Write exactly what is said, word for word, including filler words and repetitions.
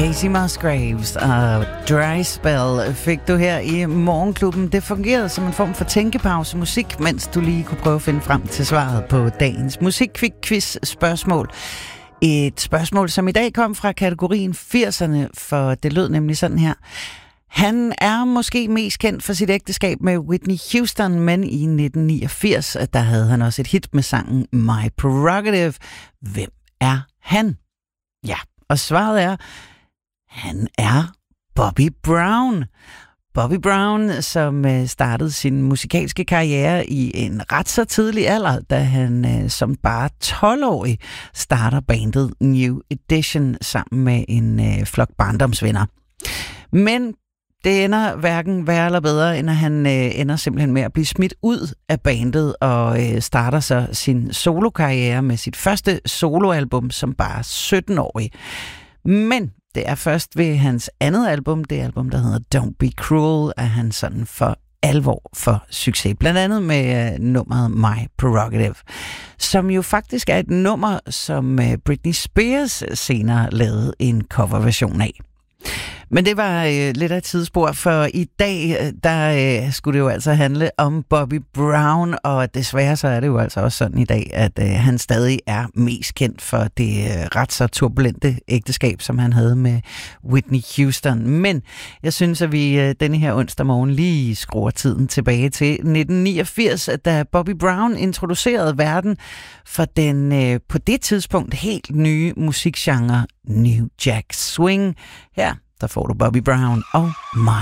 Casey Musgraves og Dry Spell fik du her i Morgenklubben. Det fungerede som en form for tænkepause musik, mens du lige kunne prøve at finde frem til svaret på dagens musikquiz-spørgsmål. Et spørgsmål, som i dag kom fra kategorien firserne, for det lød nemlig sådan her. Han er måske mest kendt for sit ægteskab med Whitney Houston, men i nitten niogfirs, der havde han også et hit med sangen My Prerogative. Hvem er han? Ja, og svaret er, han er Bobby Brown. Bobby Brown, som startede sin musikalske karriere i en ret så tidlig alder, da han som bare tolv-årig starter bandet New Edition sammen med en flok barndomsvenner. Men det ender hverken værre eller bedre, end at han øh, ender simpelthen med at blive smidt ud af bandet og øh, starter så sin solokarriere med sit første soloalbum som bare sytten-årig. Men det er først ved hans andet album, det album, der hedder Don't Be Cruel, at han sådan for alvor for succes. Blandt andet med øh, nummeret My Prerogative, som jo faktisk er et nummer, som øh, Britney Spears senere lavede en coverversion af. Men det var øh, lidt af et tidsspor, for i dag, der øh, skulle det jo altså handle om Bobby Brown, og desværre så er det jo altså også sådan i dag, at øh, han stadig er mest kendt for det øh, ret så turbulente ægteskab, som han havde med Whitney Houston. Men jeg synes, at vi øh, denne her onsdag morgen lige skruer tiden tilbage til nitten niogfirs, da Bobby Brown introducerede verden for den øh, på det tidspunkt helt nye musikgenre New Jack Swing. Her der får du Bobby Brown og My